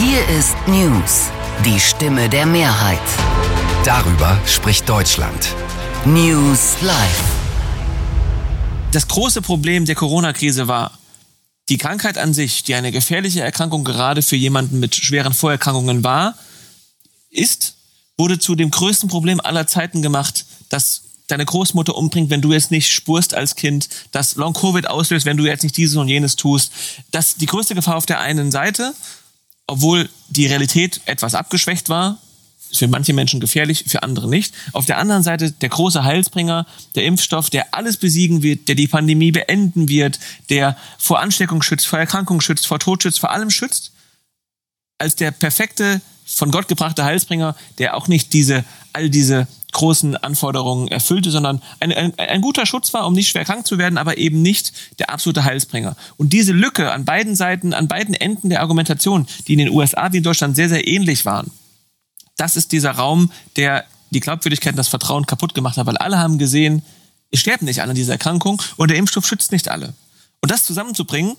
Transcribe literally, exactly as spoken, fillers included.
Hier ist News, die Stimme der Mehrheit. Darüber spricht Deutschland. News Live. Das große Problem der Corona-Krise war, die Krankheit an sich, die eine gefährliche Erkrankung gerade für jemanden mit schweren Vorerkrankungen war, ist, wurde zu dem größten Problem aller Zeiten gemacht, dass deine Großmutter umbringt, wenn du jetzt nicht spurst als Kind, dass Long-Covid auslöst, wenn du jetzt nicht dieses und jenes tust. Das ist die größte Gefahr auf der einen Seite, obwohl die Realität etwas abgeschwächt war. Ist für manche Menschen gefährlich, für andere nicht. Auf der anderen Seite der große Heilsbringer, der Impfstoff, der alles besiegen wird, der die Pandemie beenden wird, der vor Ansteckung schützt, vor Erkrankung schützt, vor Tod schützt, vor allem schützt. Als der perfekte, von Gott gebrachte Heilsbringer, der auch nicht diese, all diese großen Anforderungen erfüllte, sondern ein, ein, ein guter Schutz war, um nicht schwer krank zu werden, aber eben nicht der absolute Heilsbringer. Und diese Lücke an beiden Seiten, an beiden Enden der Argumentation, die in den U S A wie in Deutschland sehr, sehr ähnlich waren, das ist dieser Raum, der die Glaubwürdigkeit und das Vertrauen kaputt gemacht hat, weil alle haben gesehen, es sterben nicht alle an dieser Erkrankung und der Impfstoff schützt nicht alle. Und das zusammenzubringen,